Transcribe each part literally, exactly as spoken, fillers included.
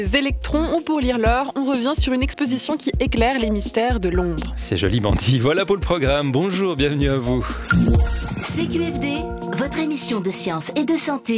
Les électrons, ou pour lire l'heure, on revient sur une exposition qui éclaire les mystères de Londres. C'est joliment dit. Voilà pour le programme. Bonjour, bienvenue à vous. C Q F D, votre émission de science et de santé.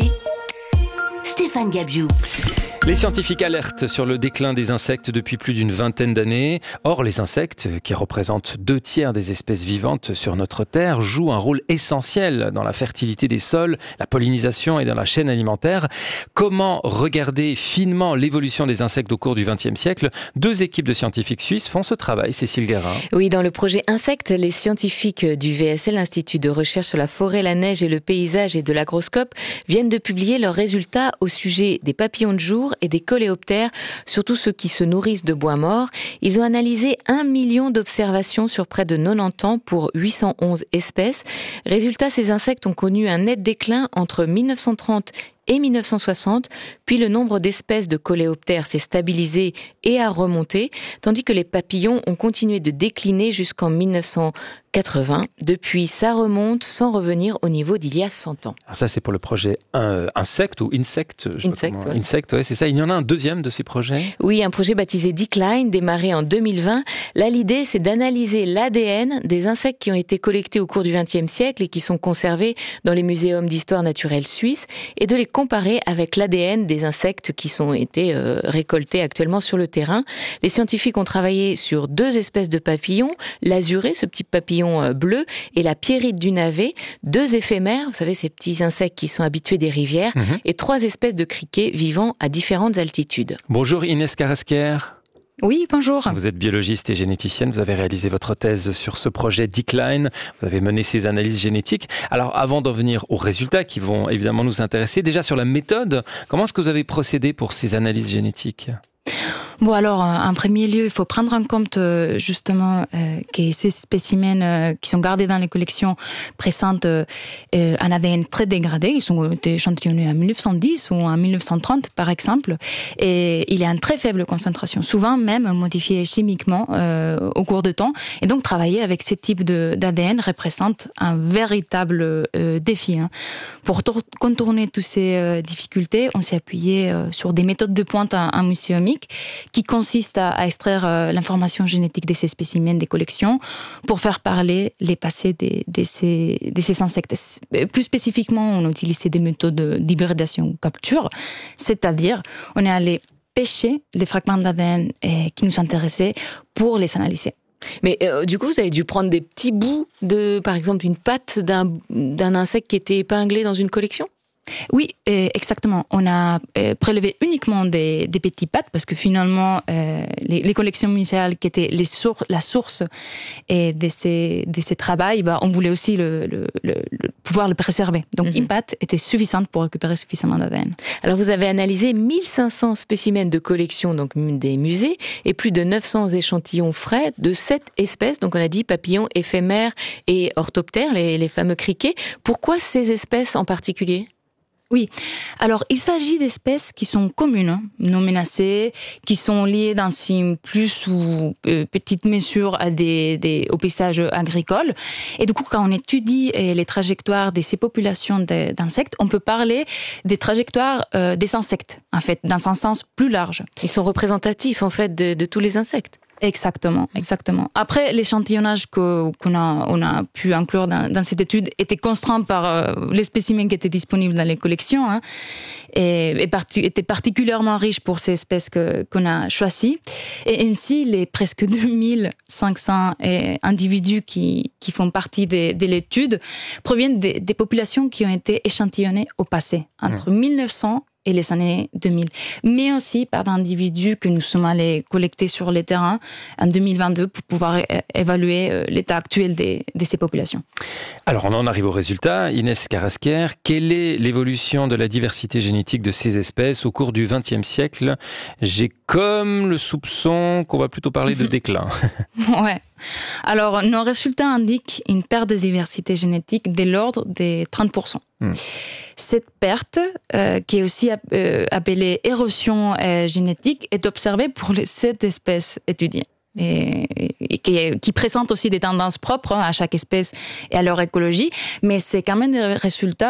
Stéphane Gabiou. Les scientifiques alertent sur le déclin des insectes depuis plus d'une vingtaine d'années. Or, les insectes, qui représentent deux tiers des espèces vivantes sur notre Terre, jouent un rôle essentiel dans la fertilité des sols, la pollinisation et dans la chaîne alimentaire. Comment regarder finement l'évolution des insectes au cours du vingtième siècle ? Deux équipes de scientifiques suisses font ce travail. Cécile Guérin. Oui, dans le projet Insectes, les scientifiques du V S L, l'Institut de recherche sur la forêt, la neige et le paysage et de l'agroscope, viennent de publier leurs résultats au sujet des papillons de jour et des coléoptères, surtout ceux qui se nourrissent de bois mort. Ils ont analysé un million d'observations sur près de quatre-vingt-dix ans pour huit cent onze espèces. Résultat, ces insectes ont connu un net déclin entre mille neuf cent trente et mille neuf cent soixante, puis le nombre d'espèces de coléoptères s'est stabilisé et a remonté, tandis que les papillons ont continué de décliner jusqu'en mille neuf cent quatre-vingts. Depuis, ça remonte sans revenir au niveau d'il y a cent ans. Alors ça, c'est pour le projet euh, Insect ou Insect Insect, comment... ouais. Insect, ouais, c'est ça. Il y en a un deuxième de ces projets ? Oui, un projet baptisé Decline, démarré en deux mille vingt. Là, l'idée, c'est d'analyser l'A D N des insectes qui ont été collectés au cours du vingtième siècle et qui sont conservés dans les muséums d'histoire naturelle suisses et de les comparer avec l'A D N des insectes qui sont été euh, récoltés actuellement sur le terrain. Les scientifiques ont travaillé sur deux espèces de papillons, l'azuré, ce petit papillon euh, bleu, et la pierrite du navet, deux éphémères, vous savez, ces petits insectes qui sont habitués des rivières, mmh. et trois espèces de criquets vivant à différentes altitudes. Bonjour Inès Carrasquer. Oui, bonjour. Vous êtes biologiste et généticienne, vous avez réalisé votre thèse sur ce projet Decline, vous avez mené ces analyses génétiques. Alors avant d'en venir aux résultats qui vont évidemment nous intéresser, déjà sur la méthode, comment est-ce que vous avez procédé pour ces analyses génétiques ? Bon, alors, en premier lieu, il faut prendre en compte justement euh, que ces spécimens euh, qui sont gardés dans les collections présentent euh, un A D N très dégradé. Ils ont été échantillonnés en mille neuf cent dix ou en mille neuf cent trente, par exemple. Et il est en très faible concentration, souvent même modifié chimiquement euh, au cours de temps. Et donc, travailler avec ce type de, d'A D N représente un véritable euh, défi. Hein. Pour tor- contourner toutes ces euh, difficultés, on s'est appuyé euh, sur des méthodes de pointe en, en muséomique qui consiste à, à extraire euh, l'information génétique de ces spécimens des collections pour faire parler les passés de, de, ces, de ces insectes. Plus spécifiquement, on a utilisé des méthodes d'hybridation ou capture, c'est-à-dire on est allé pêcher les fragments d'A D N eh, qui nous intéressaient pour les analyser. Mais euh, du coup, vous avez dû prendre des petits bouts de, par exemple, une patte d'un, d'un insecte qui était épinglé dans une collection ? Oui, exactement. On a prélevé uniquement des, des petits pattes parce que finalement, euh, les, les collections muséales qui étaient les sour- la source et de ces, de ces travaux, bah, on voulait aussi le, le, le, le pouvoir le préserver. Donc, mm-hmm. une patte était suffisante pour récupérer suffisamment d'A D N. Alors, vous avez analysé mille cinq cents spécimens de collections, donc des musées, et plus de neuf cents échantillons frais de sept espèces. Donc, on a dit papillons, éphémères et orthoptères, les, les fameux criquets. Pourquoi ces espèces en particulier ? Oui, alors il s'agit d'espèces qui sont communes, hein, non menacées, qui sont liées dans une plus ou euh, petite mesure à des, des, au paysage agricole. Et du coup, quand on étudie euh, les trajectoires de ces populations de, d'insectes, on peut parler des trajectoires euh, des insectes, en fait, dans un sens plus large. Ils sont représentatifs, en fait, de, de tous les insectes. Exactement, exactement. Après, l'échantillonnage que, qu'on a, on a pu inclure dans, dans cette étude était contraint par euh, les spécimens qui étaient disponibles dans les collections, hein, et, et parti, était particulièrement riche pour ces espèces que, qu'on a choisies. Et ainsi, les presque deux mille cinq cents individus qui, qui font partie de, de l'étude proviennent des, des populations qui ont été échantillonnées au passé, entre mmh. mille neuf cents et les années deux mille, mais aussi par d'individus que nous sommes allés collecter sur les terrains en deux mille vingt-deux pour pouvoir é- évaluer l'état actuel des, de ces populations. Alors on en arrive au résultat. Inès Carrasquer, quelle est l'évolution de la diversité génétique de ces espèces au cours du vingtième siècle ? J'ai comme le soupçon qu'on va plutôt parler de déclin. Ouais. Alors, nos résultats indiquent une perte de diversité génétique de l'ordre des trente pour cent. Mmh. Cette perte, euh, qui est aussi euh, appelée érosion euh, génétique, est observée pour les sept espèces étudiées. Et, et qui, qui présentent aussi des tendances propres à chaque espèce et à leur écologie, mais c'est quand même des résultats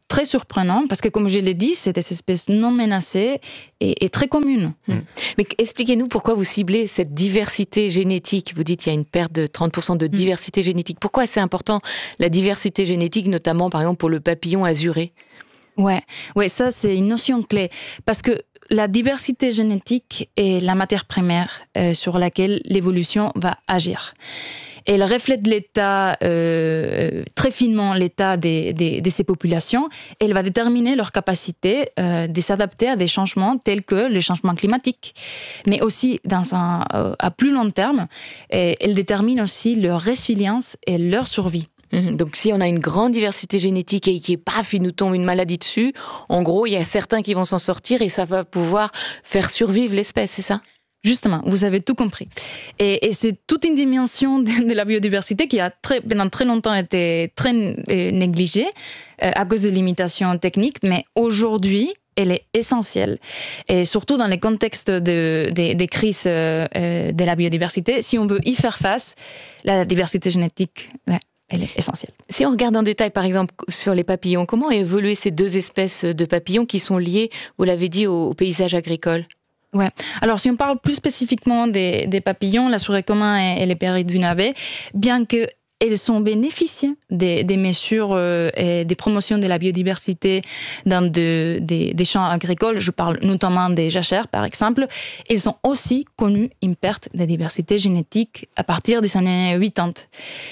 très surprenant parce que, comme je l'ai dit, c'est des espèces non menacées et, et très communes. Mmh. Mais expliquez-nous pourquoi vous ciblez cette diversité génétique. Vous dites qu'il y a une perte de trente pour cent de diversité mmh. génétique. Pourquoi c'est important la diversité génétique, notamment par exemple pour le papillon azuré ? Ouais, ouais, ça c'est une notion clé parce que la diversité génétique est la matière première euh, sur laquelle l'évolution va agir. Elle reflète l'état, euh, très finement l'état des, des, de ces populations. Elle va déterminer leur capacité euh, de s'adapter à des changements tels que les changements climatiques. Mais aussi, dans un, euh, à plus long terme, euh, elle détermine aussi leur résilience et leur survie. Mmh. Donc si on a une grande diversité génétique et qui, paf, il nous tombe une maladie dessus, en gros, il y a certains qui vont s'en sortir et ça va pouvoir faire survivre l'espèce, c'est ça ? Justement, vous avez tout compris. Et, et c'est toute une dimension de, de la biodiversité qui a très, pendant très longtemps été très euh, négligée euh, à cause des limitations techniques, mais aujourd'hui, elle est essentielle. Et surtout dans les contextes de, de, des crises euh, de la biodiversité, si on veut y faire face, la diversité génétique, ouais, elle est essentielle. Si on regarde en détail, par exemple, sur les papillons, comment ont évolué ces deux espèces de papillons qui sont liées, vous l'avez dit, au, au paysage agricole ? Ouais. Alors, si on parle plus spécifiquement des, des papillons, la souris commun et, et les pérides du navet, bien que elles ont bénéficié des, des mesures euh, et des promotions de la biodiversité dans de, des, des champs agricoles. Je parle notamment des jachères, par exemple. Elles ont aussi connu une perte de diversité génétique à partir des années quatre-vingt-dix.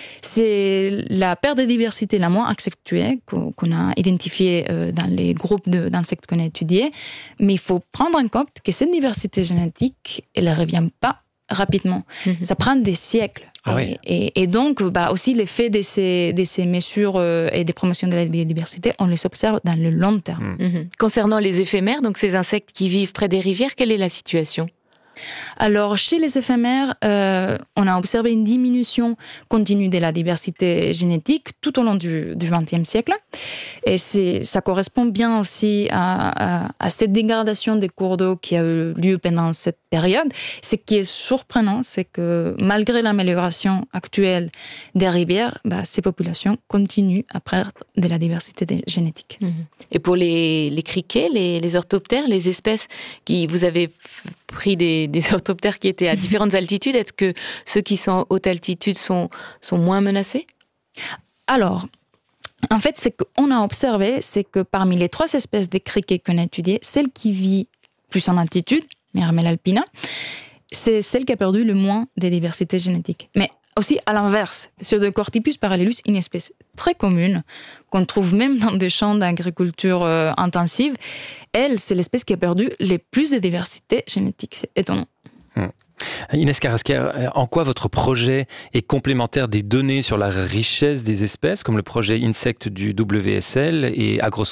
C'est la perte de diversité la moins accentuée qu'on, qu'on a identifiée euh, dans les groupes de, d'insectes qu'on a étudiés. Mais il faut prendre en compte que cette diversité génétique, elle ne revient pas rapidement. Mm-hmm. Ça prend des siècles. Ah et, oui. et, et donc, bah, aussi, l'effet de ces, de ces mesures euh, et des promotions de la biodiversité, on les observe dans le long terme. Mm. Mm-hmm. Concernant les éphémères, donc ces insectes qui vivent près des rivières, quelle est la situation ? Alors, chez les éphémères, euh, on a observé une diminution continue de la diversité génétique tout au long du vingtième siècle. Et c'est, ça correspond bien aussi à, à, à cette dégradation des cours d'eau qui a eu lieu pendant cette période. Ce qui est surprenant, c'est que malgré l'amélioration actuelle des rivières, bah, ces populations continuent à perdre de la diversité génétique. Mmh. Et pour les, les criquets, les, les orthoptères, les espèces qui vous avez pris des, des orthoptères qui étaient à différentes altitudes, est-ce que ceux qui sont à haute altitude sont, sont moins menacés ? Alors, en fait, ce qu'on a observé, c'est que parmi les trois espèces de criquets qu'on a étudiées, celle qui vit plus en altitude, Myramella alpina, c'est celle qui a perdu le moins de diversité génétique. Mais aussi, à l'inverse, Pseudocortypus parallelus, une espèce très commune, qu'on trouve même dans des champs d'agriculture euh, intensive, elle, c'est l'espèce qui a perdu le plus de diversité génétique. C'est étonnant. Hum. Inès Carrasquer, en quoi votre projet est complémentaire des données sur la richesse des espèces, comme le projet Insect du W S L et Agroscope ?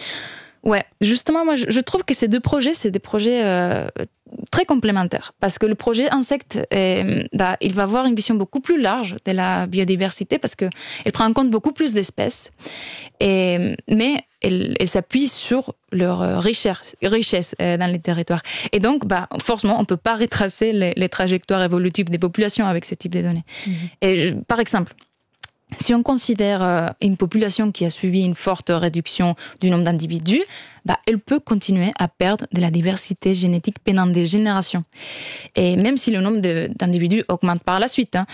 Ouais, justement, moi, je trouve que ces deux projets, c'est des projets euh, très complémentaires. Parce que le projet Insect, euh, bah, il va avoir une vision beaucoup plus large de la biodiversité parce qu'il prend en compte beaucoup plus d'espèces. Et, mais elle, elle s'appuie sur leur richesse, richesse euh, dans les territoires. Et donc, bah, forcément, on ne peut pas retracer les, les trajectoires évolutives des populations avec ce type de données. Mmh. Et je, par exemple, si on considère une population qui a subi une forte réduction du nombre d'individus, bah, elle peut continuer à perdre de la diversité génétique pendant des générations. Et même si le nombre de, d'individus augmente par la suite. Hein.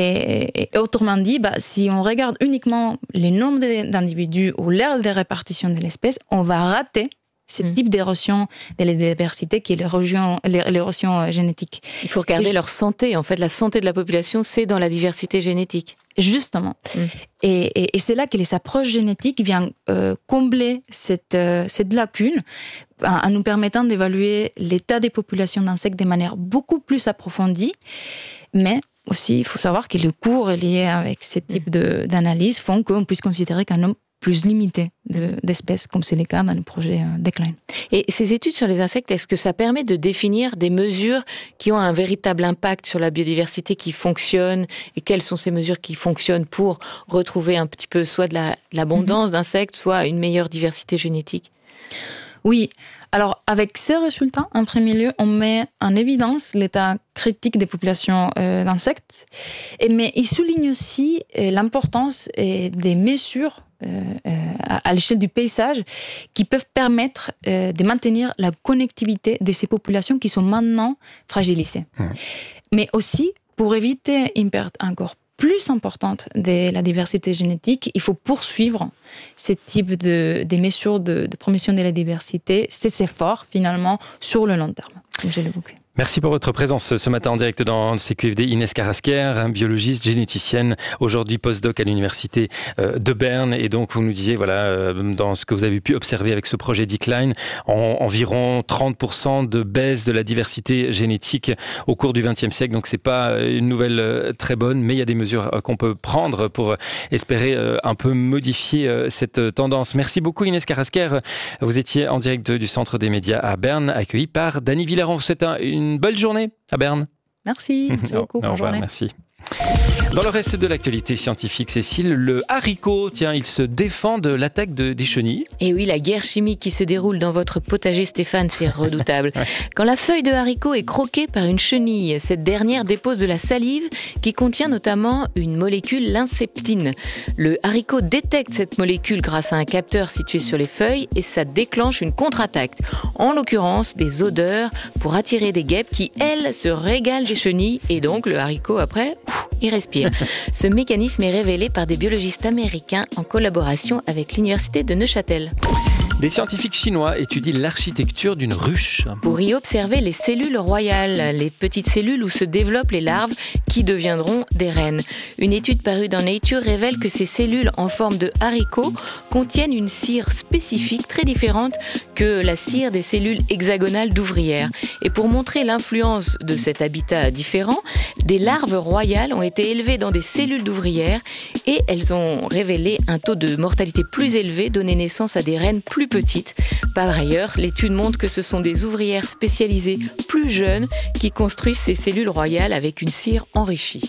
Et, et autrement dit, bah, si on regarde uniquement le nombre d'individus ou l'aire de répartition de l'espèce, on va rater ce mmh. type d'érosion de la diversité qui est l'érosion, l'érosion génétique. Il faut regarder je... leur santé. En fait, la santé de la population, c'est dans la diversité génétique. Justement. Mmh. Et, et, et c'est là que les approches génétiques viennent euh, combler cette, euh, cette lacune en, en nous permettant d'évaluer l'état des populations d'insectes de manière beaucoup plus approfondie. Mais aussi, il faut savoir que le coût lié avec ce type de, d'analyse font qu'on puisse considérer qu'un nombre plus limité de, d'espèces, comme c'est le cas dans le projet euh, Decline. Et ces études sur les insectes, est-ce que ça permet de définir des mesures qui ont un véritable impact sur la biodiversité, qui fonctionnent, et quelles sont ces mesures qui fonctionnent pour retrouver un petit peu soit de, la, de l'abondance mm-hmm. d'insectes, soit une meilleure diversité génétique ? Oui. Alors, avec ces résultats, en premier lieu, on met en évidence l'état critique des populations euh, d'insectes, et, mais il souligne aussi euh, l'importance euh, des mesures euh, à, à l'échelle du paysage qui peuvent permettre euh, de maintenir la connectivité de ces populations qui sont maintenant fragilisées. Mmh. Mais aussi, pour éviter une perte encore plus importante de la diversité génétique, il faut poursuivre ce type de, de mesures de, de promotion de la diversité, ces efforts finalement sur le long terme, comme je l'évoquais. Merci pour votre présence ce matin en direct dans C Q F D. Inès Carrasquer, biologiste, généticienne, aujourd'hui postdoc à l'université de Berne. Et donc, vous nous disiez, voilà, dans ce que vous avez pu observer avec ce projet Decline, en, environ trente pour cent de baisse de la diversité génétique au cours du vingtième siècle. Donc, c'est pas une nouvelle très bonne, mais il y a des mesures qu'on peut prendre pour espérer un peu modifier cette tendance. Merci beaucoup, Inès Carrasquer. Vous étiez en direct du Centre des médias à Berne, accueilli par Dany Villers. On vous souhaite une Une belle journée à Berne. Merci, merci beaucoup. Bonne journée. Merci. Dans le reste de l'actualité scientifique, Cécile, le haricot, tiens, il se défend de l'attaque de, des chenilles. Et oui, la guerre chimique qui se déroule dans votre potager, Stéphane, c'est redoutable. Ouais. Quand la feuille de haricot est croquée par une chenille, cette dernière dépose de la salive qui contient notamment une molécule, l'inseptine. Le haricot détecte cette molécule grâce à un capteur situé sur les feuilles et ça déclenche une contre-attaque. En l'occurrence, des odeurs pour attirer des guêpes qui, elles, se régalent des chenilles et donc le haricot, après, ouf, il respire. Ce mécanisme est révélé par des biologistes américains en collaboration avec l'université de Neuchâtel. Des scientifiques chinois étudient l'architecture d'une ruche. Pour y observer les cellules royales, les petites cellules où se développent les larves qui deviendront des reines. Une étude parue dans Nature révèle que ces cellules en forme de haricot contiennent une cire spécifique très différente que la cire des cellules hexagonales d'ouvrières. Et pour montrer l'influence de cet habitat différent, des larves royales ont été élevées dans des cellules d'ouvrières et elles ont révélé un taux de mortalité plus élevé, donné naissance à des reines plus petites. Par ailleurs, l'étude montre que ce sont des ouvrières spécialisées plus jeunes qui construisent ces cellules royales avec une cire enrichie.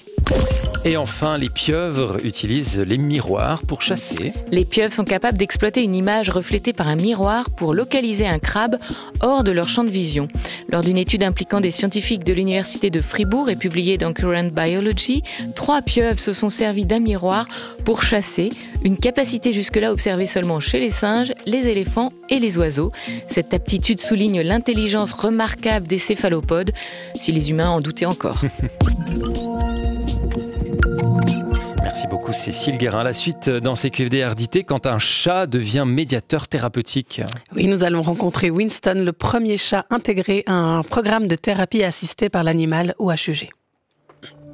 Et enfin, les pieuvres utilisent les miroirs pour chasser. Les pieuvres sont capables d'exploiter une image reflétée par un miroir pour localiser un crabe hors de leur champ de vision. Lors d'une étude impliquant des scientifiques de l'université de Fribourg et publiée dans Current Biology, trois pieuvres se sont servies d'un miroir pour chasser, une capacité jusque-là observée seulement chez les singes, les éléphants et les oiseaux. Cette aptitude souligne l'intelligence remarquable des céphalopodes, si les humains en doutaient encore. Merci beaucoup Cécile Guérin. La suite dans C Q F D R D T, quand un chat devient médiateur thérapeutique. Oui, nous allons rencontrer Winston, le premier chat intégré à un programme de thérapie assistée par l'animal au H U G.